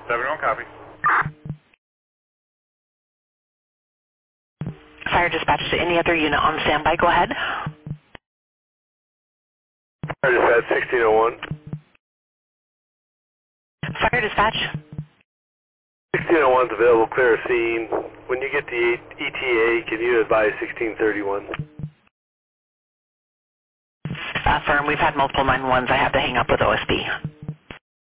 71 copy. Fire dispatch to any other unit on standby. Go ahead. Fire dispatch 1601. Fire dispatch. 1601 is available, clear a scene. When you get the ETA, can you advise 1631? Affirm. We've had multiple 911s. I have to hang up with OSB.